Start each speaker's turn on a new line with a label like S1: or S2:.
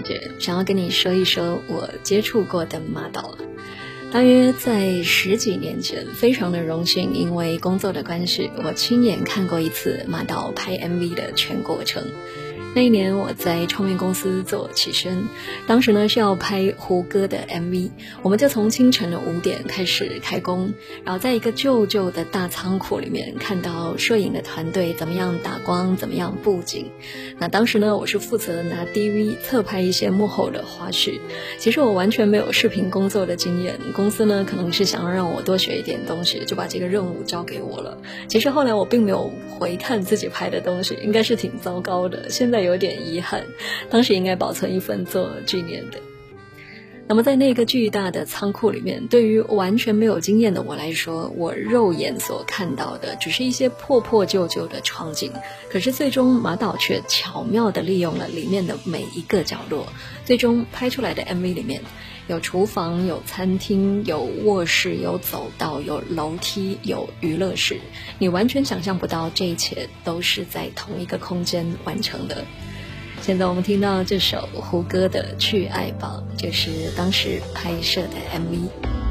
S1: 姐，想要跟你说一说我接触过的马岛。大约在10几年前，非常的荣幸，因为工作的关系，我亲眼看过一次马岛拍 MV 的全过程。那一年我在唱片公司做起身，当时呢是要拍胡歌的 MV， 我们就从清晨的5点开始开工，然后在一个旧旧的大仓库里面看到摄影的团队怎么样打光，怎么样布景。那当时呢我是负责拿 DV 侧拍一些幕后的花絮，其实我完全没有视频工作的经验，公司呢可能是想要让我多学一点东西，就把这个任务交给我了。其实后来我并没有回看自己拍的东西，应该是挺糟糕的，现在有点遗憾，当时应该保存一份做纪念的。那么在那个巨大的仓库里面，对于完全没有经验的我来说，我肉眼所看到的只是一些破破旧旧的场景，可是最终马导却巧妙地利用了里面的每一个角落，最终拍出来的 MV 里面有厨房，有餐厅，有卧室，有走道，有楼梯，有娱乐室，你完全想象不到这一切都是在同一个空间完成的。现在我们听到这首胡歌的《去爱吧》，就是当时拍摄的 MV。